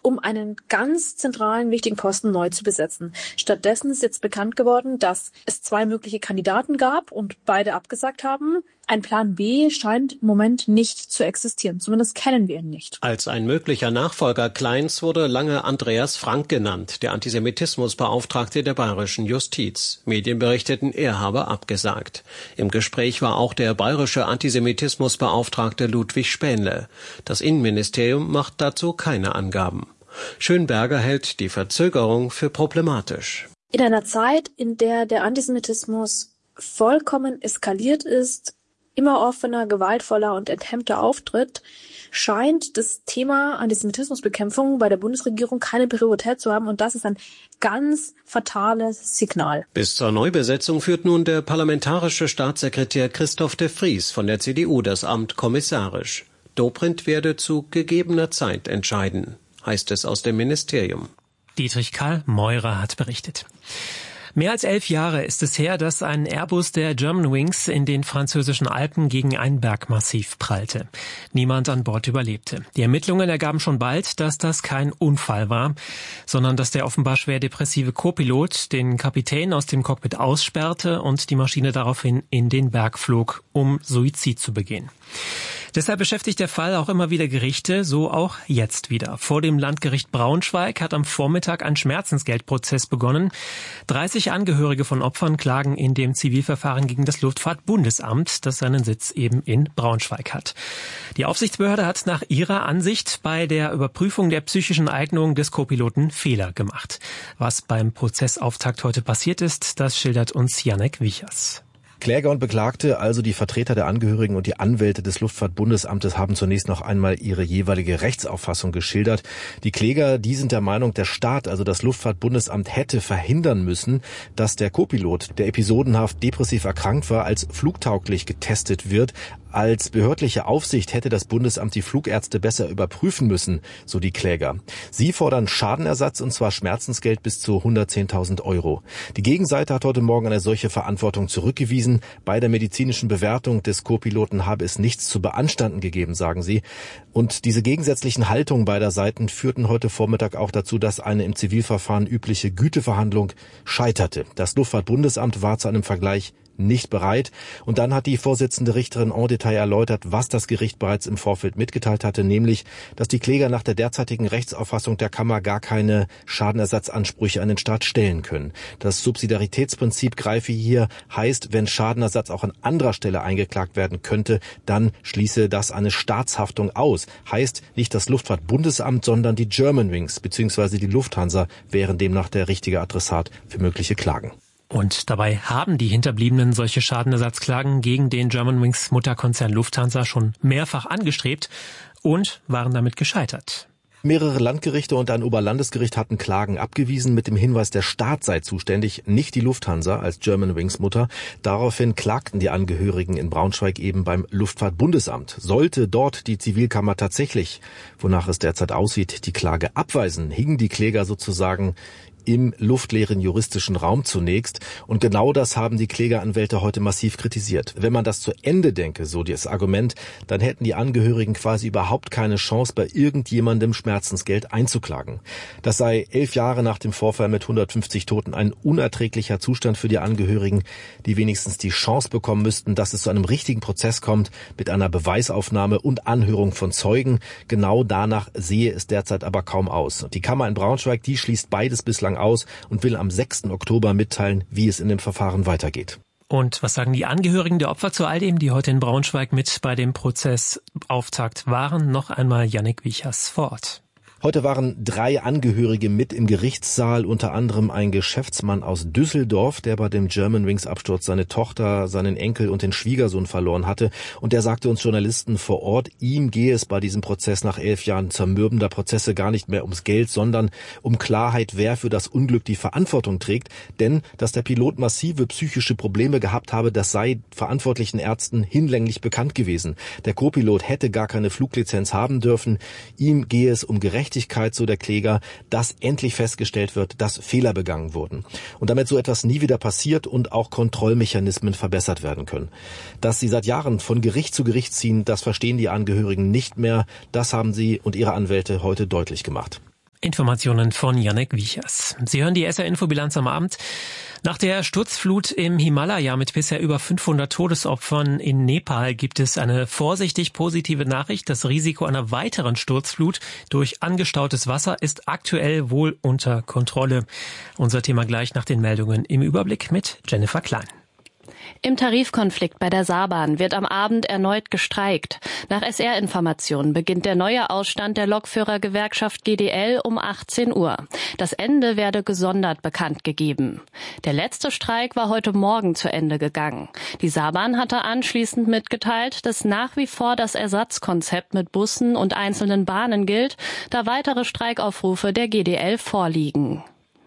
um einen ganz zentralen, wichtigen Posten neu zu besetzen. Stattdessen ist jetzt bekannt geworden, dass es 2 mögliche Kandidaten gab und beide abgesagt haben. Ein Plan B scheint im Moment nicht zu existieren. Zumindest kennen wir ihn nicht. Als ein möglicher Nachfolger Kleins wurde lange Andreas Frank genannt, der Antisemitismusbeauftragte der bayerischen Justiz. Medien berichteten, er habe abgesagt. Im Gespräch war auch der bayerische Antisemitismusbeauftragte Ludwig Spähnle. Das Innenministerium macht dazu keine Angaben. Schönberger hält die Verzögerung für problematisch. In einer Zeit, in der der Antisemitismus vollkommen eskaliert ist, immer offener, gewaltvoller und enthemmter auftritt, scheint das Thema Antisemitismusbekämpfung bei der Bundesregierung keine Priorität zu haben, und das ist ein ganz fatales Signal. Bis zur Neubesetzung führt nun der parlamentarische Staatssekretär Christoph de Vries von der CDU das Amt kommissarisch. Dobrindt werde zu gegebener Zeit entscheiden, heißt es aus dem Ministerium. Dietrich Karl Meurer hat berichtet. Mehr als 11 Jahre ist es her, dass ein Airbus der Germanwings in den französischen Alpen gegen ein Bergmassiv prallte. Niemand an Bord überlebte. Die Ermittlungen ergaben schon bald, dass das kein Unfall war, sondern dass der offenbar schwer depressive Co-Pilot den Kapitän aus dem Cockpit aussperrte und die Maschine daraufhin in den Berg flog, um Suizid zu begehen. Deshalb beschäftigt der Fall auch immer wieder Gerichte, so auch jetzt wieder. Vor dem Landgericht Braunschweig hat am Vormittag ein Schmerzensgeldprozess begonnen. 30 Angehörige von Opfern klagen in dem Zivilverfahren gegen das Luftfahrtbundesamt, das seinen Sitz eben in Braunschweig hat. Die Aufsichtsbehörde hat nach ihrer Ansicht bei der Überprüfung der psychischen Eignung des Co-Piloten Fehler gemacht. Was beim Prozessauftakt heute passiert ist, das schildert uns Janek Wichers. Kläger und Beklagte, also die Vertreter der Angehörigen und die Anwälte des Luftfahrtbundesamtes, haben zunächst noch einmal ihre jeweilige Rechtsauffassung geschildert. Die Kläger, die sind der Meinung, der Staat, also das Luftfahrtbundesamt, hätte verhindern müssen, dass der Co-Pilot, der episodenhaft depressiv erkrankt war, als flugtauglich getestet wird. Als behördliche Aufsicht hätte das Bundesamt die Flugärzte besser überprüfen müssen, so die Kläger. Sie fordern Schadenersatz, und zwar Schmerzensgeld bis zu 110.000 Euro. Die Gegenseite hat heute Morgen eine solche Verantwortung zurückgewiesen. Bei der medizinischen Bewertung des Co-Piloten habe es nichts zu beanstanden gegeben, sagen sie. Und diese gegensätzlichen Haltungen beider Seiten führten heute Vormittag auch dazu, dass eine im Zivilverfahren übliche Güteverhandlung scheiterte. Das Luftfahrtbundesamt war zu einem Vergleich nicht bereit. Und dann hat die Vorsitzende Richterin en Detail erläutert, was das Gericht bereits im Vorfeld mitgeteilt hatte, nämlich, dass die Kläger nach der derzeitigen Rechtsauffassung der Kammer gar keine Schadenersatzansprüche an den Staat stellen können. Das Subsidiaritätsprinzip greife hier, heißt, wenn Schadenersatz auch an anderer Stelle eingeklagt werden könnte, dann schließe das eine Staatshaftung aus. Heißt, nicht das Luftfahrtbundesamt, sondern die Germanwings bzw. die Lufthansa wären demnach der richtige Adressat für mögliche Klagen. Und dabei haben die Hinterbliebenen solche Schadenersatzklagen gegen den Germanwings Mutterkonzern Lufthansa schon mehrfach angestrebt und waren damit gescheitert. Mehrere Landgerichte und ein Oberlandesgericht hatten Klagen abgewiesen mit dem Hinweis, der Staat sei zuständig, nicht die Lufthansa als Germanwings Mutter. Daraufhin klagten die Angehörigen in Braunschweig eben beim Luftfahrtbundesamt. Sollte dort die Zivilkammer tatsächlich, wonach es derzeit aussieht, die Klage abweisen, hingen die Kläger sozusagen im luftleeren juristischen Raum zunächst. Und genau das haben die Klägeranwälte heute massiv kritisiert. Wenn man das zu Ende denke, so das Argument, dann hätten die Angehörigen quasi überhaupt keine Chance, bei irgendjemandem Schmerzensgeld einzuklagen. Das sei 11 Jahre nach dem Vorfall mit 150 Toten ein unerträglicher Zustand für die Angehörigen, die wenigstens die Chance bekommen müssten, dass es zu einem richtigen Prozess kommt, mit einer Beweisaufnahme und Anhörung von Zeugen. Genau danach sehe es derzeit aber kaum aus. Die Kammer in Braunschweig, die schließt beides bislang aus und will am 6. Oktober mitteilen, wie es in dem Verfahren weitergeht. Und was sagen die Angehörigen der Opfer zu all dem, die heute in Braunschweig mit bei dem Prozessauftakt waren? Noch einmal Janek Wichers vor Ort. Heute waren 3 Angehörige mit im Gerichtssaal, unter anderem ein Geschäftsmann aus Düsseldorf, der bei dem Germanwings-Absturz seine Tochter, seinen Enkel und den Schwiegersohn verloren hatte. Und der sagte uns Journalisten vor Ort, ihm gehe es bei diesem Prozess nach 11 Jahren zermürbender Prozesse gar nicht mehr ums Geld, sondern um Klarheit, wer für das Unglück die Verantwortung trägt. Denn, dass der Pilot massive psychische Probleme gehabt habe, das sei verantwortlichen Ärzten hinlänglich bekannt gewesen. Der Co-Pilot hätte gar keine Fluglizenz haben dürfen. Ihm gehe es um Gerechtigkeit, so der Kläger, dass endlich festgestellt wird, dass Fehler begangen wurden. Und damit so etwas nie wieder passiert und auch Kontrollmechanismen verbessert werden können. Dass sie seit Jahren von Gericht zu Gericht ziehen, das verstehen die Angehörigen nicht mehr. Das haben sie und ihre Anwälte heute deutlich gemacht. Informationen von Jannik Wiechers. Sie hören die SR-Infobilanz am Abend. Nach der Sturzflut im Himalaya mit bisher über 500 Todesopfern in Nepal gibt es eine vorsichtig positive Nachricht. Das Risiko einer weiteren Sturzflut durch angestautes Wasser ist aktuell wohl unter Kontrolle. Unser Thema gleich nach den Meldungen im Überblick mit Jennifer Klein. Im Tarifkonflikt bei der Saarbahn wird am Abend erneut gestreikt. Nach SR-Informationen beginnt der neue Ausstand der Lokführergewerkschaft GDL um 18 Uhr. Das Ende werde gesondert bekannt gegeben. Der letzte Streik war heute Morgen zu Ende gegangen. Die Saarbahn hatte anschließend mitgeteilt, dass nach wie vor das Ersatzkonzept mit Bussen und einzelnen Bahnen gilt, da weitere Streikaufrufe der GDL vorliegen.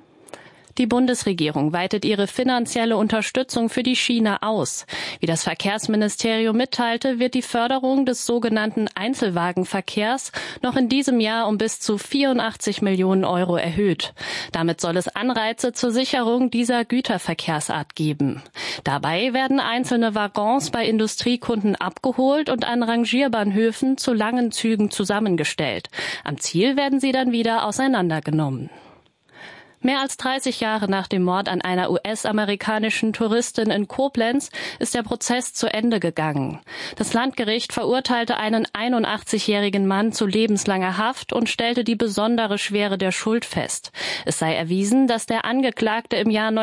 Die Bundesregierung weitet ihre finanzielle Unterstützung für die Schiene aus. Wie das Verkehrsministerium mitteilte, wird die Förderung des sogenannten Einzelwagenverkehrs noch in diesem Jahr um bis zu 84 Millionen Euro erhöht. Damit soll es Anreize zur Sicherung dieser Güterverkehrsart geben. Dabei werden einzelne Waggons bei Industriekunden abgeholt und an Rangierbahnhöfen zu langen Zügen zusammengestellt. Am Ziel werden sie dann wieder auseinandergenommen. Mehr als 30 Jahre nach dem Mord an einer US-amerikanischen Touristin in Koblenz ist der Prozess zu Ende gegangen. Das Landgericht verurteilte einen 81-jährigen Mann zu lebenslanger Haft und stellte die besondere Schwere der Schuld fest. Es sei erwiesen, dass der Angeklagte im Jahr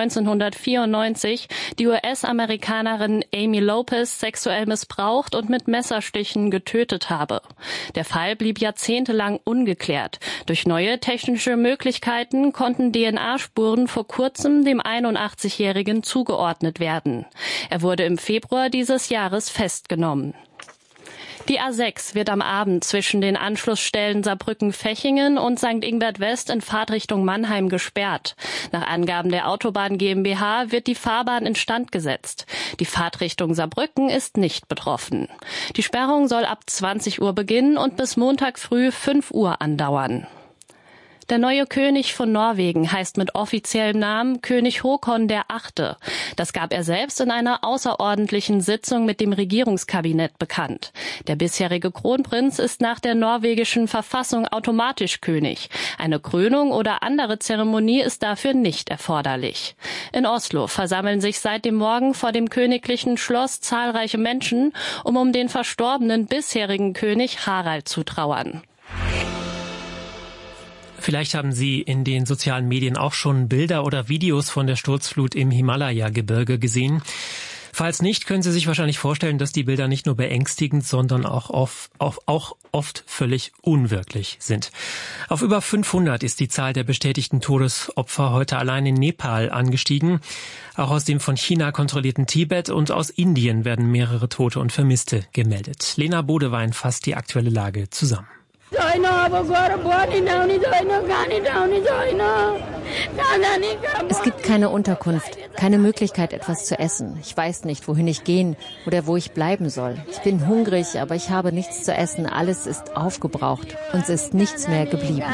1994 die US-Amerikanerin Amy Lopez sexuell missbraucht und mit Messerstichen getötet habe. Der Fall blieb jahrzehntelang ungeklärt. Durch neue technische Möglichkeiten konnten DNA-Spuren vor kurzem dem 81-Jährigen zugeordnet werden. Er wurde im Februar dieses Jahres festgenommen. Die A6 wird am Abend zwischen den Anschlussstellen Saarbrücken-Fechingen und St. Ingbert West in Fahrtrichtung Mannheim gesperrt. Nach Angaben der Autobahn GmbH wird die Fahrbahn instand gesetzt. Die Fahrtrichtung Saarbrücken ist nicht betroffen. Die Sperrung soll ab 20 Uhr beginnen und bis Montag früh 5 Uhr andauern. Der neue König von Norwegen heißt mit offiziellem Namen König Håkon VIII. Das gab er selbst in einer außerordentlichen Sitzung mit dem Regierungskabinett bekannt. Der bisherige Kronprinz ist nach der norwegischen Verfassung automatisch König. Eine Krönung oder andere Zeremonie ist dafür nicht erforderlich. In Oslo versammeln sich seit dem Morgen vor dem königlichen Schloss zahlreiche Menschen, um den verstorbenen bisherigen König Harald zu trauern. Vielleicht haben Sie in den sozialen Medien auch schon Bilder oder Videos von der Sturzflut im Himalaya-Gebirge gesehen. Falls nicht, können Sie sich wahrscheinlich vorstellen, dass die Bilder nicht nur beängstigend, sondern auch oft völlig unwirklich sind. Auf über 500 ist die Zahl der bestätigten Todesopfer heute allein in Nepal angestiegen. Auch aus dem von China kontrollierten Tibet und aus Indien werden mehrere Tote und Vermisste gemeldet. Lena Bodewein fasst die aktuelle Lage zusammen. Es gibt keine Unterkunft, keine Möglichkeit, etwas zu essen. Ich weiß nicht, wohin ich gehen oder wo ich bleiben soll. Ich bin hungrig, aber ich habe nichts zu essen. Alles ist aufgebraucht. Uns ist nichts mehr geblieben.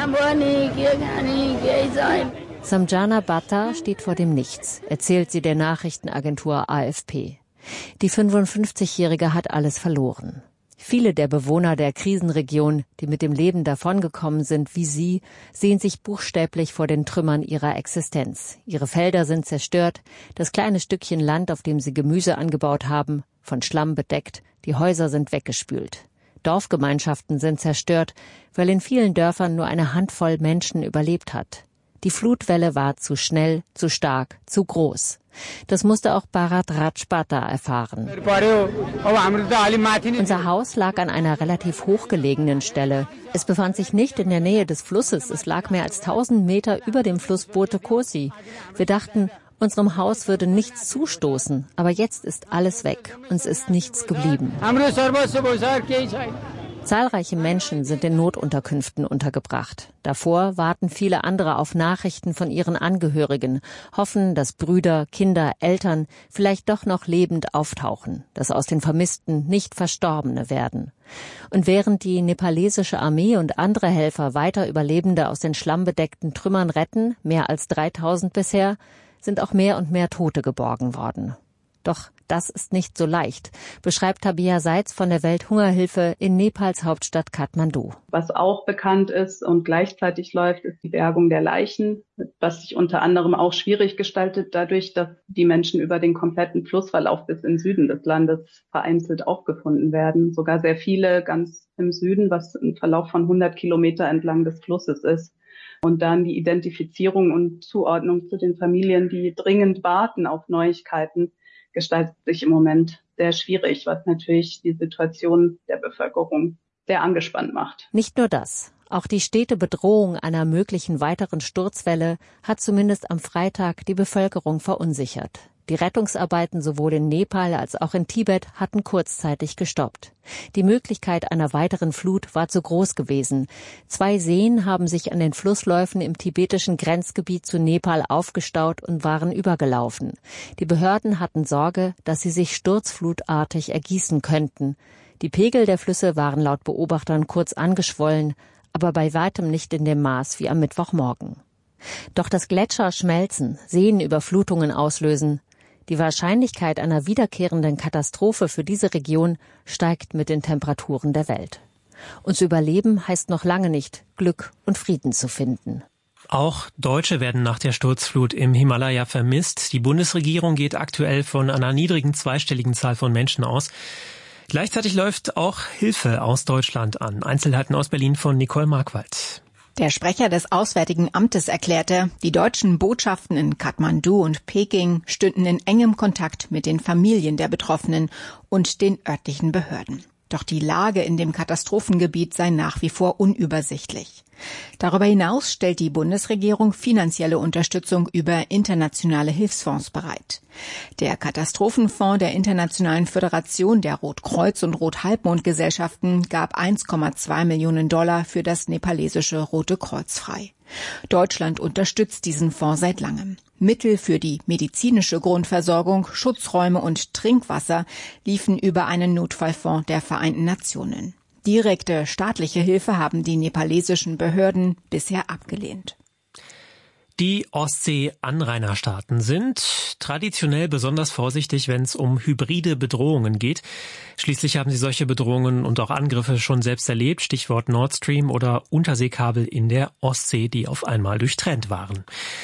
Samjana Bhatta steht vor dem Nichts, erzählt sie der Nachrichtenagentur AFP. Die 55-Jährige hat alles verloren. Viele der Bewohner der Krisenregion, die mit dem Leben davongekommen sind wie sie, sehen sich buchstäblich vor den Trümmern ihrer Existenz. Ihre Felder sind zerstört, das kleine Stückchen Land, auf dem sie Gemüse angebaut haben, von Schlamm bedeckt, die Häuser sind weggespült. Dorfgemeinschaften sind zerstört, weil in vielen Dörfern nur eine Handvoll Menschen überlebt hat. Die Flutwelle war zu schnell, zu stark, zu groß. Das musste auch Bharat Rajpata erfahren. Unser Haus lag an einer relativ hochgelegenen Stelle. Es befand sich nicht in der Nähe des Flusses. Es lag mehr als 1000 Meter über dem Fluss Bote Kosi. Wir dachten, unserem Haus würde nichts zustoßen. Aber jetzt ist alles weg. Uns ist nichts geblieben. Zahlreiche Menschen sind in Notunterkünften untergebracht. Davor warten viele andere auf Nachrichten von ihren Angehörigen, hoffen, dass Brüder, Kinder, Eltern vielleicht doch noch lebend auftauchen, dass aus den Vermissten nicht Verstorbene werden. Und während die nepalesische Armee und andere Helfer weiter Überlebende aus den schlammbedeckten Trümmern retten, mehr als 3000 bisher, sind auch mehr und mehr Tote geborgen worden. Doch Das ist nicht so leicht, beschreibt Tabia Seitz von der Welthungerhilfe in Nepals Hauptstadt Kathmandu. Was auch bekannt ist und gleichzeitig läuft, ist die Bergung der Leichen, was sich unter anderem auch schwierig gestaltet, dadurch, dass die Menschen über den kompletten Flussverlauf bis in den Süden des Landes vereinzelt aufgefunden werden. Sogar sehr viele ganz im Süden, was ein Verlauf von 100 Kilometer entlang des Flusses ist. Und dann die Identifizierung und Zuordnung zu den Familien, die dringend warten auf Neuigkeiten, gestaltet sich im Moment sehr schwierig, was natürlich die Situation der Bevölkerung sehr angespannt macht. Nicht nur das. Auch die stete Bedrohung einer möglichen weiteren Sturzwelle hat zumindest am Freitag die Bevölkerung verunsichert. Die Rettungsarbeiten sowohl in Nepal als auch in Tibet hatten kurzzeitig gestoppt. Die Möglichkeit einer weiteren Flut war zu groß gewesen. 2 Seen haben sich an den Flussläufen im tibetischen Grenzgebiet zu Nepal aufgestaut und waren übergelaufen. Die Behörden hatten Sorge, dass sie sich sturzflutartig ergießen könnten. Die Pegel der Flüsse waren laut Beobachtern kurz angeschwollen, aber bei weitem nicht in dem Maß wie am Mittwochmorgen. Doch dass Gletscher schmelzen, Seenüberflutungen auslösen, die Wahrscheinlichkeit einer wiederkehrenden Katastrophe für diese Region steigt mit den Temperaturen der Welt. Und zu überleben heißt noch lange nicht, Glück und Frieden zu finden. Auch Deutsche werden nach der Sturzflut im Himalaya vermisst. Die Bundesregierung geht aktuell von einer niedrigen zweistelligen Zahl von Menschen aus. Gleichzeitig läuft auch Hilfe aus Deutschland an. Einzelheiten aus Berlin von Nicole Markwald. Der Sprecher des Auswärtigen Amtes erklärte, die deutschen Botschaften in Kathmandu und Peking stünden in engem Kontakt mit den Familien der Betroffenen und den örtlichen Behörden. Doch die Lage in dem Katastrophengebiet sei nach wie vor unübersichtlich. Darüber hinaus stellt die Bundesregierung finanzielle Unterstützung über internationale Hilfsfonds bereit. Der Katastrophenfonds der Internationalen Föderation der Rotkreuz- und Rothalbmond-Gesellschaften gab 1,2 Millionen $ für das nepalesische Rote Kreuz frei. Deutschland unterstützt diesen Fonds seit langem. Mittel für die medizinische Grundversorgung, Schutzräume und Trinkwasser liefen über einen Notfallfonds der Vereinten Nationen. Direkte staatliche Hilfe haben die nepalesischen Behörden bisher abgelehnt. Die Ostsee-Anrainerstaaten sind traditionell besonders vorsichtig, wenn es um hybride Bedrohungen geht. Schließlich haben sie solche Bedrohungen und auch Angriffe schon selbst erlebt, Stichwort Nord Stream oder Unterseekabel in der Ostsee, die auf einmal durchtrennt waren.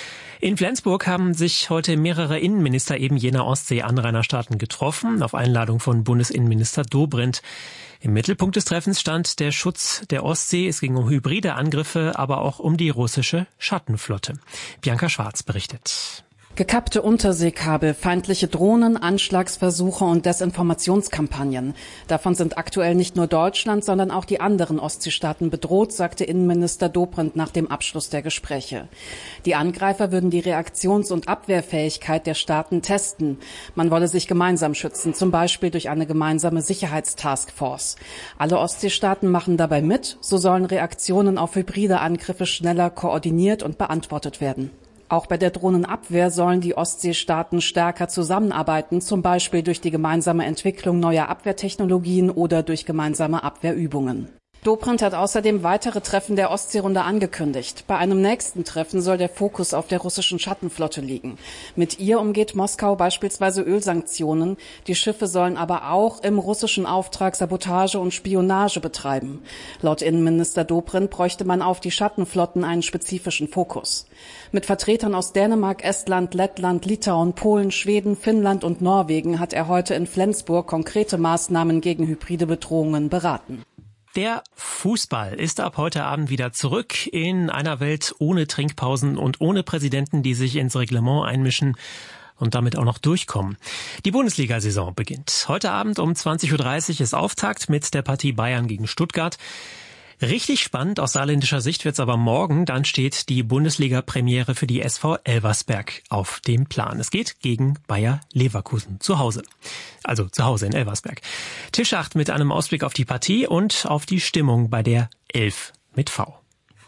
In Flensburg haben sich heute mehrere Innenminister eben jener Ostsee-Anrainerstaaten getroffen, auf Einladung von Bundesinnenminister Dobrindt. Im Mittelpunkt des Treffens stand der Schutz der Ostsee. Es ging um hybride Angriffe, aber auch um die russische Schattenflotte. Bianca Schwarz berichtet. Gekappte Unterseekabel, feindliche Drohnen, Anschlagsversuche und Desinformationskampagnen. Davon sind aktuell nicht nur Deutschland, sondern auch die anderen Ostseestaaten bedroht, sagte Innenminister Dobrindt nach dem Abschluss der Gespräche. Die Angreifer würden die Reaktions- und Abwehrfähigkeit der Staaten testen. Man wolle sich gemeinsam schützen, zum Beispiel durch eine gemeinsame Sicherheitstaskforce. Alle Ostseestaaten machen dabei mit, so sollen Reaktionen auf hybride Angriffe schneller koordiniert und beantwortet werden. Auch bei der Drohnenabwehr sollen die Ostseestaaten stärker zusammenarbeiten, zum Beispiel durch die gemeinsame Entwicklung neuer Abwehrtechnologien oder durch gemeinsame Abwehrübungen. Dobrindt hat außerdem weitere Treffen der Ostseerunde angekündigt. Bei einem nächsten Treffen soll der Fokus auf der russischen Schattenflotte liegen. Mit ihr umgeht Moskau beispielsweise Ölsanktionen. Die Schiffe sollen aber auch im russischen Auftrag Sabotage und Spionage betreiben. Laut Innenminister Dobrindt bräuchte man auf die Schattenflotten einen spezifischen Fokus. Mit Vertretern aus Dänemark, Estland, Lettland, Litauen, Polen, Schweden, Finnland und Norwegen hat er heute in Flensburg konkrete Maßnahmen gegen hybride Bedrohungen beraten. Der Fußball ist ab heute Abend wieder zurück in einer Welt ohne Trinkpausen und ohne Präsidenten, die sich ins Reglement einmischen und damit auch noch durchkommen. Die Bundesliga-Saison beginnt. Heute Abend um 20.30 Uhr ist Auftakt mit der Partie Bayern gegen Stuttgart. Richtig spannend aus saarländischer Sicht wird's aber morgen. Dann steht die Bundesliga-Premiere für die SV Elversberg auf dem Plan. Es geht gegen Bayer Leverkusen zu Hause. Also zu Hause in Elversberg. Tisch 8 mit einem Ausblick auf die Partie und auf die Stimmung bei der 11 mit V.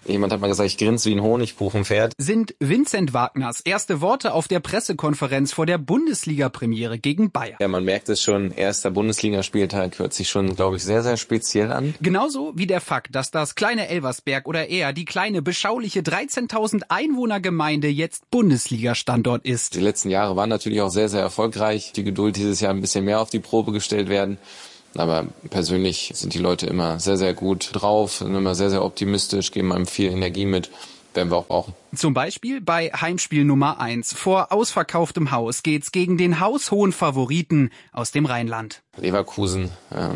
Jemand hat mal gesagt, ich grinse wie ein Honigkuchenpferd. Sind Vincent Wagners erste Worte auf der Pressekonferenz vor der Bundesliga-Premiere gegen Bayern. Ja, man merkt es schon, erster Bundesligaspieltag hört sich schon, glaube ich, sehr, sehr speziell an. Genauso wie der Fakt, dass das kleine Elversberg oder eher die kleine, beschauliche 13.000 Einwohnergemeinde jetzt Bundesliga-Standort ist. Die letzten Jahre waren natürlich auch sehr, sehr erfolgreich. Die Geduld dieses Jahr ein bisschen mehr auf die Probe gestellt werden. Aber persönlich sind die Leute immer sehr, sehr gut drauf, sind immer sehr, sehr optimistisch, geben einem viel Energie mit, werden wir auch brauchen. Zum Beispiel bei Heimspiel Nummer 1. Vor ausverkauftem Haus geht's gegen den haushohen Favoriten aus dem Rheinland. Leverkusen,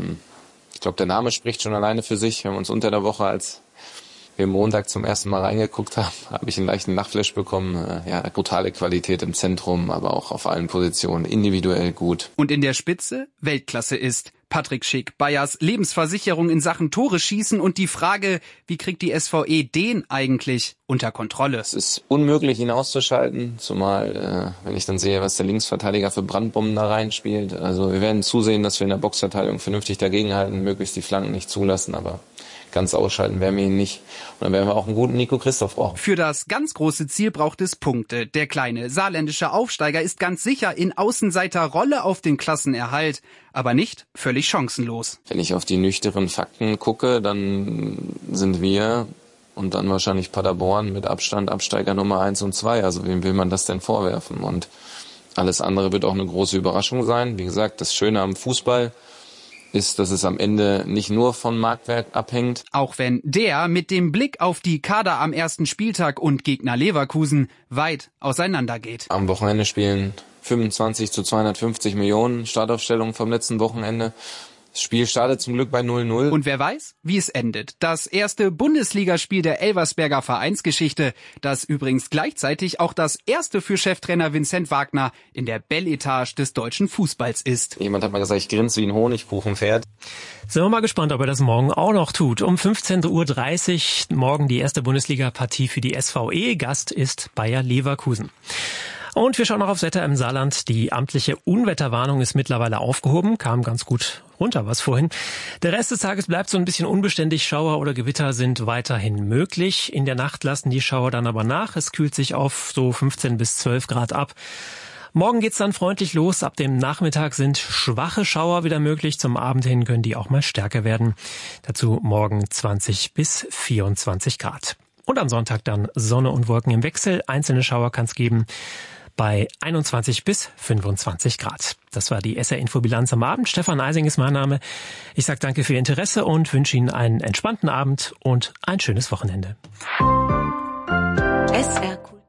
ich glaube, der Name spricht schon alleine für sich. Wir haben uns unter der Woche, als wir Montag zum ersten Mal reingeguckt haben, habe ich einen leichten Lachflash bekommen. Ja, brutale Qualität im Zentrum, aber auch auf allen Positionen, individuell gut. Und in der Spitze Weltklasse ist Patrick Schick, Bayers Lebensversicherung in Sachen Tore schießen und die Frage, wie kriegt die SVE den eigentlich unter Kontrolle? Es ist unmöglich, ihn auszuschalten, zumal, wenn ich dann sehe, was der Linksverteidiger für Brandbomben da reinspielt. Also wir werden zusehen, dass wir in der Boxverteidigung vernünftig dagegenhalten, möglichst die Flanken nicht zulassen, aber ganz ausschalten werden wir ihn nicht. Und dann werden wir auch einen guten Nico Christoph brauchen. Für das ganz große Ziel braucht es Punkte. Der kleine saarländische Aufsteiger ist ganz sicher in Außenseiterrolle auf den Klassenerhalt, aber nicht völlig chancenlos. Wenn ich auf die nüchternen Fakten gucke, dann sind wir und dann wahrscheinlich Paderborn mit Abstand Absteiger Nummer 1 und 2. Also wem will man das denn vorwerfen? Und alles andere wird auch eine große Überraschung sein. Wie gesagt, das Schöne am Fußball ist, dass es am Ende nicht nur von Marktwert abhängt. Auch wenn der mit dem Blick auf die Kader am ersten Spieltag und Gegner Leverkusen weit auseinandergeht. Am Wochenende spielen 25 zu 250 Millionen Startaufstellungen vom letzten Wochenende. Das Spiel startet zum Glück bei 0-0. Und wer weiß, wie es endet. Das erste Bundesligaspiel der Elversberger Vereinsgeschichte, das übrigens gleichzeitig auch das erste für Cheftrainer Vincent Wagner in der Bel-Etage des deutschen Fußballs ist. Jemand hat mal gesagt, ich grinse wie ein Honigkuchenpferd. Sind wir mal gespannt, ob er das morgen auch noch tut. Um 15.30 Uhr morgen die erste Bundesliga-Partie für die SVE. Gast ist Bayer Leverkusen. Und wir schauen noch aufs Wetter im Saarland. Die amtliche Unwetterwarnung ist mittlerweile aufgehoben, kam ganz gut runter was vorhin. Der Rest des Tages bleibt so ein bisschen unbeständig. Schauer oder Gewitter sind weiterhin möglich. In der Nacht lassen die Schauer dann aber nach. Es kühlt sich auf so 15 bis 12 Grad ab. Morgen geht's dann freundlich los. Ab dem Nachmittag sind schwache Schauer wieder möglich. Zum Abend hin können die auch mal stärker werden. Dazu morgen 20 bis 24 Grad. Und am Sonntag dann Sonne und Wolken im Wechsel. Einzelne Schauer kann es geben bei 21 bis 25 Grad. Das war die SR-Info-Bilanz am Abend. Stefan Eising ist mein Name. Ich sage danke für Ihr Interesse und wünsche Ihnen einen entspannten Abend und ein schönes Wochenende. SR